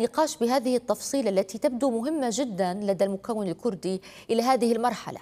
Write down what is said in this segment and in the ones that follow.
النقاش بهذه التفصيلة التي تبدو مهمة جدا لدى المكون الكردي إلى هذه المرحلة؟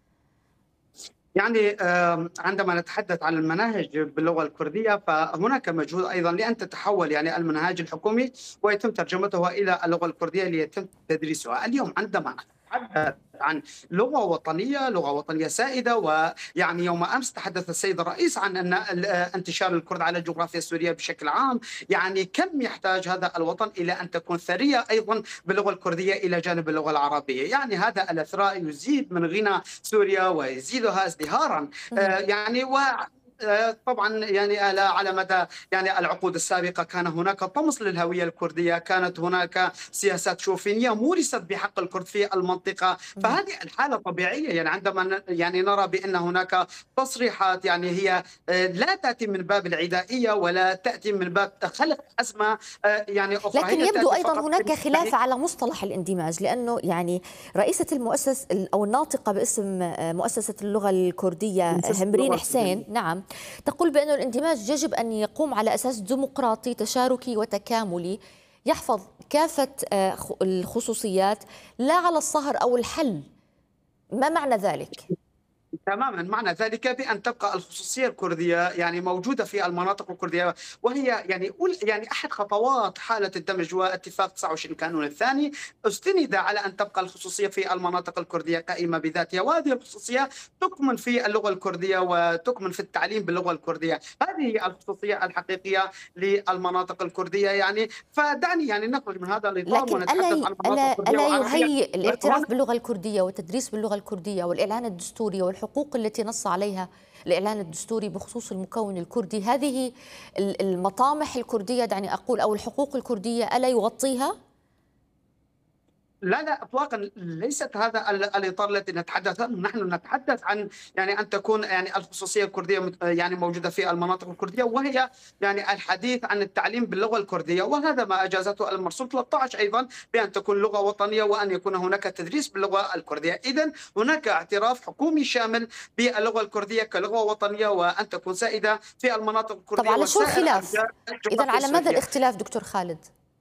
يعني عندما نتحدث عن المناهج باللغة الكردية فهناك مجهود أيضا لأن تتحول يعني المنهاج الحكومي ويتم ترجمتها إلى اللغة الكردية ليتم تدريسها. اليوم عندما نتحدث عن لغة وطنية سائدة، ويعني يوم أمس تحدث السيد الرئيس عن أن انتشار الكرد على الجغرافيا السورية بشكل عام، يعني كم يحتاج هذا الوطن إلى أن تكون ثرية أيضا باللغة الكردية إلى جانب اللغة العربية. يعني هذا الإثراء يزيد من غنى سوريا ويزيدها ازدهارا. يعني طبعا يعني على مدى يعني العقود السابقه كان هناك طمس للهويه الكرديه، كانت هناك سياسات شوفينيه مورست بحق الكرد في المنطقه، فهذه الحاله طبيعيه. يعني عندما يعني نرى بان هناك تصريحات يعني هي لا تاتي من باب العدائيه ولا تاتي من باب خلق ازمه يعني اخرى، لكن هي يبدو تاتي أيضا فقط هناك يعني خلاف على مصطلح الاندماج، لأنه يعني رئيسة المؤسس أو الناطقة باسم مؤسسة اللغة الكردية من سياسه اللغه همبرين حسين، الكرديه. نعم، تقول بأن الاندماج يجب أن يقوم على أساس ديمقراطي تشاركي وتكاملي يحفظ كافة الخصوصيات، لا على الصهر أو الحل. ما معنى ذلك؟ تماما، معنى ذلك بان تبقى الخصوصيه الكرديه يعني موجوده في المناطق الكرديه، وهي يعني احد خطوات حاله الدمج واتفاق 29 كانون الثاني استند على ان تبقى الخصوصيه في المناطق الكرديه قائمه بذاتها، وهذه الخصوصيه تكمن في اللغه الكرديه وتكمن في التعليم باللغه الكرديه. هذه هي الخصوصيه الحقيقيه للمناطق الكرديه. يعني فدعني يعني نخرج من هذا النظام لكن ونتحدث عن مناطق كرديه ألا وعربيه. يهيئ الاعتراف باللغة الكردية والتدريس باللغة الكردية والإعلان الدستوري والحقوق التي نص عليها الإعلان الدستوري بخصوص المكون الكردي، هذه المطامح الكردية دعني أقول أو الحقوق الكردية، ألا يغطيها؟ لا لا اطلاقا، ليست هذا الاطار الذي نتحدث عنه. نحن نتحدث عن يعني ان تكون يعني الخصوصيه الكرديه يعني موجوده في المناطق الكرديه، وهي يعني الحديث عن التعليم باللغه الكرديه، وهذا ما اجازته المرسوم 13 ايضا بان تكون لغه وطنيه وان يكون هناك تدريس باللغه الكرديه. اذا هناك اعتراف حكومي شامل باللغه الكرديه كلغه وطنيه وان تكون سائده في المناطق طب الكرديه على شو وسائر الخلاف؟ ارجاء إذن الجغرافيا على ماذا السوريه. الاختلاف دكتور خالد؟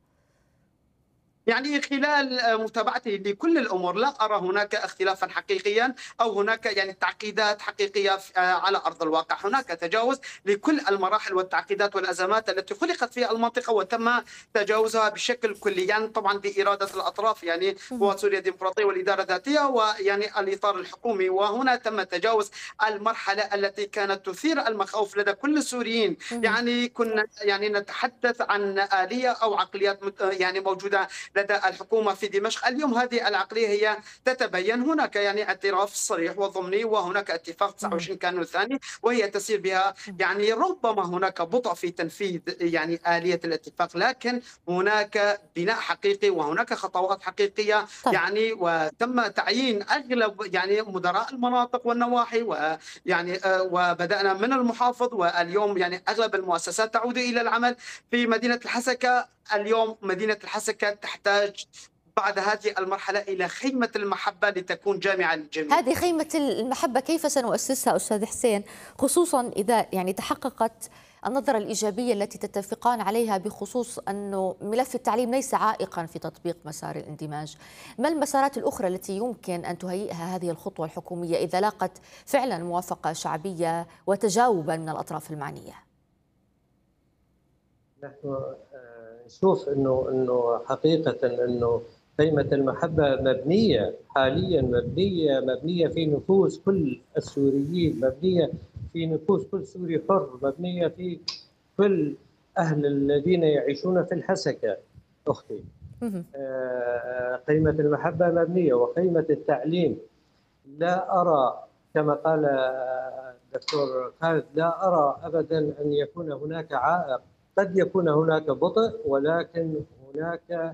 يعني خلال متابعتي لكل الامور لا ارى هناك اختلافا حقيقيا او هناك يعني تعقيدات حقيقيه على ارض الواقع. هناك تجاوز لكل المراحل والتعقيدات والازمات التي خلقت في المنطقه وتم تجاوزها بشكل كلي، يعني طبعا باراده الاطراف، يعني وسوريا ديمقراطيه والاداره الذاتيه ويعني الاطار الحكومي. وهنا تم تجاوز المرحله التي كانت تثير المخاوف لدى كل السوريين. يعني كنا يعني نتحدث عن اليه او عقليات يعني موجوده لدى الحكومة في دمشق. اليوم هذه العقلية هي تتبين، هناك يعني اعتراف صريح وضمني وهناك اتفاق 29 كانون الثاني وهي تسير بها. يعني ربما هناك بطء في تنفيذ يعني آلية الاتفاق، لكن هناك بناء حقيقي وهناك خطوات حقيقية طيب، يعني، وتم تعيين أغلب يعني مدراء المناطق والنواحي، ويعني وبدأنا من المحافظ، واليوم يعني أغلب المؤسسات تعود إلى العمل في مدينة الحسكة. اليوم مدينة الحسكة تحتاج بعد هذه المرحلة إلى خيمة المحبة لتكون جامعة للجميع. هذه خيمة المحبة كيف سنؤسسها أستاذ حسين، خصوصا إذا يعني تحققت النظرة الإيجابية التي تتفقان عليها بخصوص أنه ملف التعليم ليس عائقا في تطبيق مسار الاندماج؟ ما المسارات الأخرى التي يمكن أن تهيئها هذه الخطوة الحكومية إذا لاقت فعلا موافقة شعبية وتجاوبا من الأطراف المعنية؟ نحن نشوف انه حقيقه انه قيمه المحبه مبنيه حاليا، مبنيه في نفوس كل السوريين، مبنيه في نفوس كل سوري حر، مبنيه في كل اهل الذين يعيشون في الحسكه اختي. قيمه المحبه مبنيه، وقيمه التعليم لا ارى كما قال الدكتور خالد، لا ارى ابدا ان يكون هناك عائق. قد يكون هناك بطء، ولكن هناك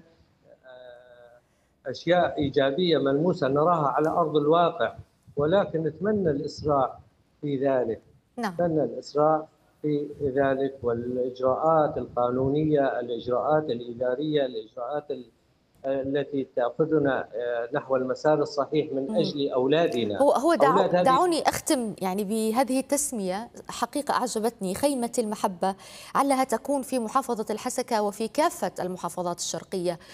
أشياء إيجابية ملموسة نراها على أرض الواقع، ولكن نتمنى الإسراع في ذلك. نعم. نتمنى الإسراع في ذلك، والإجراءات القانونية، الإجراءات الإدارية، الإجراءات التي تأخذنا نحو المسار الصحيح من أجل أولادنا. دعوني أختم يعني بهذه التسمية، حقيقة أعجبتني، خيمة المحبة، علها تكون في محافظة الحسكة وفي كافة المحافظات الشرقية.